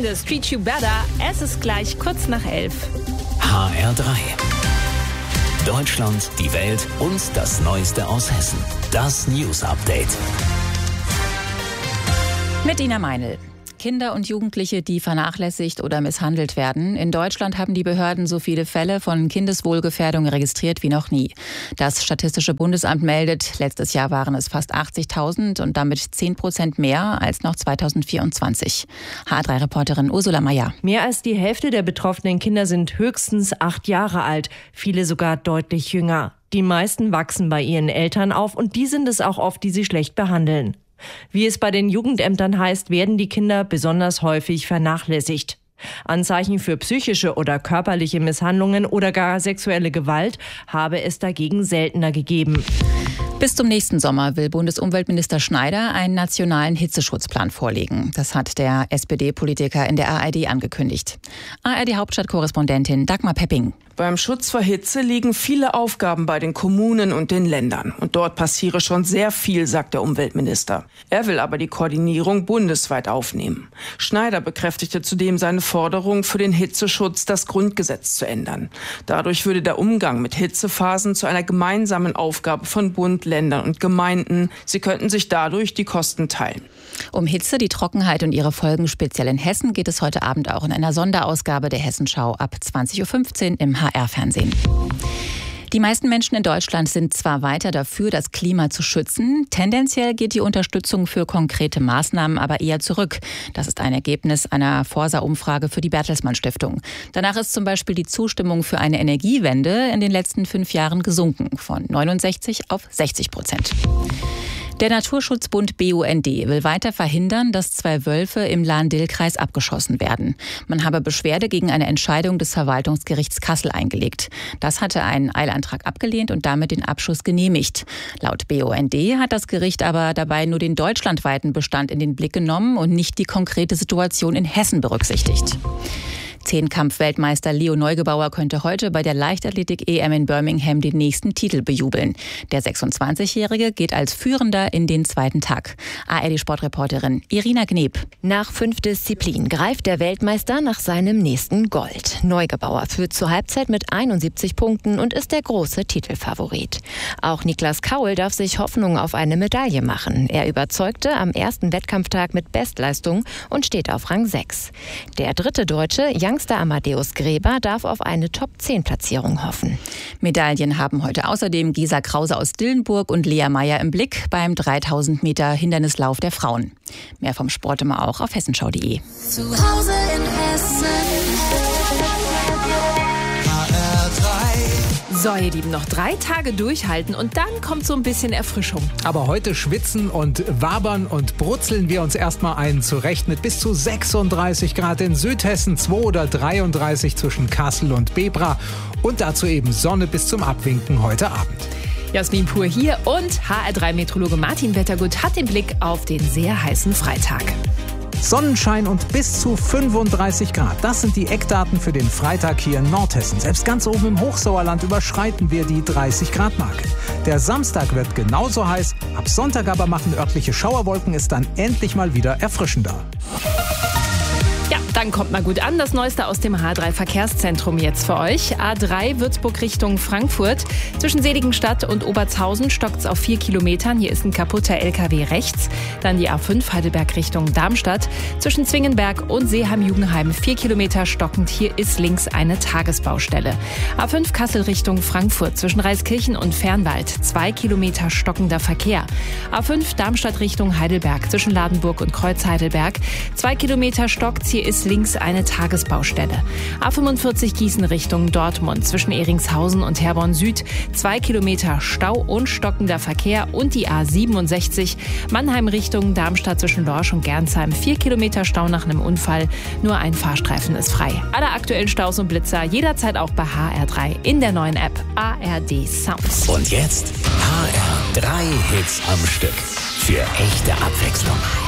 Freunde, Street You Better. Es ist gleich kurz nach 11. HR3. Deutschland, die Welt und das Neueste aus Hessen. Das News Update. Mit Ina Meinl. Kinder und Jugendliche, die vernachlässigt oder misshandelt werden. In Deutschland haben die Behörden so viele Fälle von Kindeswohlgefährdung registriert wie noch nie. Das Statistische Bundesamt meldet, letztes Jahr waren es fast 80.000 und damit 10% mehr als noch 2024. HR3-Reporterin Ursula Meier. Mehr als die Hälfte der betroffenen Kinder sind höchstens 8 Jahre alt, viele sogar deutlich jünger. Die meisten wachsen bei ihren Eltern auf und die sind es auch oft, die sie schlecht behandeln. Wie es bei den Jugendämtern heißt, werden die Kinder besonders häufig vernachlässigt. Anzeichen für psychische oder körperliche Misshandlungen oder gar sexuelle Gewalt habe es dagegen seltener gegeben. Bis zum nächsten Sommer will Bundesumweltminister Schneider einen nationalen Hitzeschutzplan vorlegen. Das hat der SPD-Politiker in der ARD angekündigt. ARD-Hauptstadtkorrespondentin Dagmar Pepping. Beim Schutz vor Hitze liegen viele Aufgaben bei den Kommunen und den Ländern. Und dort passiere schon sehr viel, sagt der Umweltminister. Er will aber die Koordinierung bundesweit aufnehmen. Schneider bekräftigte zudem seine Forderung, für den Hitzeschutz das Grundgesetz zu ändern. Dadurch würde der Umgang mit Hitzephasen zu einer gemeinsamen Aufgabe von Bund, Ländern und Gemeinden. Sie könnten sich dadurch die Kosten teilen. Um Hitze, die Trockenheit und ihre Folgen speziell in Hessen geht es heute Abend auch in einer Sonderausgabe der Hessenschau ab 20.15 Uhr im HR-Fernsehen. Die meisten Menschen in Deutschland sind zwar weiter dafür, das Klima zu schützen, tendenziell geht die Unterstützung für konkrete Maßnahmen aber eher zurück. Das ist ein Ergebnis einer Forsa-Umfrage für die Bertelsmann Stiftung. Danach ist zum Beispiel die Zustimmung für eine Energiewende in den letzten 5 Jahren gesunken, von 69% auf 60%. Der Naturschutzbund BUND will weiter verhindern, dass 2 Wölfe im Lahn-Dill-Kreis abgeschossen werden. Man habe Beschwerde gegen eine Entscheidung des Verwaltungsgerichts Kassel eingelegt. Das hatte einen Eilantrag abgelehnt und damit den Abschuss genehmigt. Laut BUND hat das Gericht aber dabei nur den deutschlandweiten Bestand in den Blick genommen und nicht die konkrete Situation in Hessen berücksichtigt. Zehnkampf-Weltmeister Leo Neugebauer könnte heute bei der Leichtathletik-EM in Birmingham den nächsten Titel bejubeln. Der 26-Jährige geht als Führender in den zweiten Tag. ARD-Sportreporterin Irina Gneb. Nach 5 Disziplinen greift der Weltmeister nach seinem nächsten Gold. Neugebauer führt zur Halbzeit mit 71 Punkten und ist der große Titelfavorit. Auch Niklas Kaul darf sich Hoffnung auf eine Medaille machen. Er überzeugte am ersten Wettkampftag mit Bestleistung und steht auf Rang 6. Der dritte Deutsche, Youngster Amadeus Gräber, darf auf eine Top-10-Platzierung hoffen. Medaillen haben heute außerdem Gesa Krause aus Dillenburg und Lea Meyer im Blick beim 3000 Meter Hindernislauf der Frauen. Mehr vom Sport immer auch auf hessenschau.de. Zu Hause in Hessen. So, ihr Lieben, noch 3 Tage durchhalten und dann kommt so ein bisschen Erfrischung. Aber heute schwitzen und wabern und brutzeln wir uns erstmal einen zurecht mit bis zu 36 Grad in Südhessen, 2 oder 33 zwischen Kassel und Bebra und dazu eben Sonne bis zum Abwinken heute Abend. Jasmin Pur hier und HR3-Meteorologe Martin Wettergut hat den Blick auf den sehr heißen Freitag. Sonnenschein und bis zu 35 Grad. Das sind die Eckdaten für den Freitag hier in Nordhessen. Selbst ganz oben im Hochsauerland überschreiten wir die 30-Grad-Marke. Der Samstag wird genauso heiß. Ab Sonntag aber machen örtliche Schauerwolken es dann endlich mal wieder erfrischender. Ja, dann kommt mal gut an. Das Neueste aus dem H3-Verkehrszentrum jetzt für euch. A3 Würzburg Richtung Frankfurt. Zwischen Seligenstadt und Obertshausen stockt es auf 4 Kilometern. Hier ist ein kaputter LKW rechts. Dann die A5 Heidelberg Richtung Darmstadt. Zwischen Zwingenberg und Seeheim-Jugenheim 4 Kilometer stockend. Hier ist links eine Tagesbaustelle. A5 Kassel Richtung Frankfurt. Zwischen Reiskirchen und Fernwald 2 Kilometer stockender Verkehr. A5 Darmstadt Richtung Heidelberg. Zwischen Ladenburg und Kreuz-Heidelberg 2 Kilometer stockt. Hier ist links eine Tagesbaustelle. A45 Gießen Richtung Dortmund. Zwischen Eringshausen und Herborn Süd 2 Kilometer Stau und stockender Verkehr. Und die A67 Mannheim Richtung Darmstadt zwischen Lorsch und Gernsheim 4 Kilometer Stau nach einem Unfall. Nur ein Fahrstreifen ist frei. Alle aktuellen Staus und Blitzer jederzeit auch bei HR3 in der neuen App ARD Sounds. Und jetzt HR3 Hits am Stück. Für echte Abwechslung.